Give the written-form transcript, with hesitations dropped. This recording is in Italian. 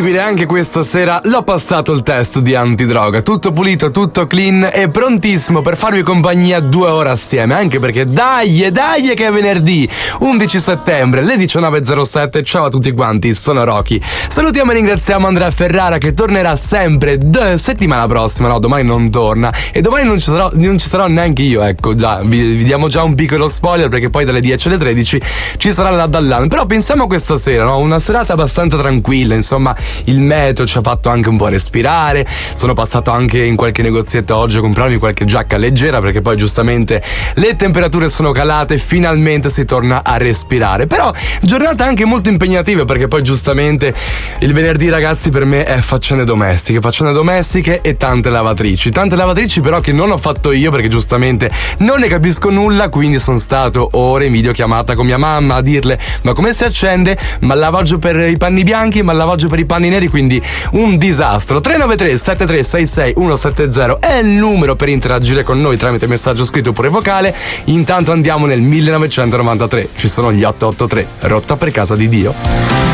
incredibile, anche questa sera l'ho passato il test di antidroga, tutto pulito, tutto clean e prontissimo per farvi compagnia 2 ore assieme, anche perché dai che è venerdì 11 settembre alle 19.07. Ciao a tutti quanti, sono Rocky. Salutiamo e ringraziamo Andrea Ferrara che tornerà sempre settimana prossima, no, domani non torna e domani non ci sarò neanche io, ecco, già vi diamo già un piccolo spoiler perché poi dalle 10 alle 13 ci sarà la Dallan. Però pensiamo a questa sera, no? Una serata abbastanza tranquilla, insomma il meteo ci ha fatto anche un po' respirare, sono passato anche in qualche negozietto oggi a comprarmi qualche giacca leggera perché poi giustamente le temperature sono calate, finalmente si torna a respirare. Però giornata anche molto impegnativa perché poi giustamente il venerdì, ragazzi, per me è faccende domestiche e tante lavatrici però che non ho fatto io perché giustamente non ne capisco nulla, quindi sono stato ore in videochiamata con mia mamma a dirle ma come si accende, ma il lavaggio per i panni bianchi, ma il lavaggio per i panni neri, quindi un disastro. 393 7366 170 è il numero per interagire con noi tramite messaggio scritto oppure vocale. Intanto andiamo nel 1993, ci sono gli 883, Rotta per casa di Dio.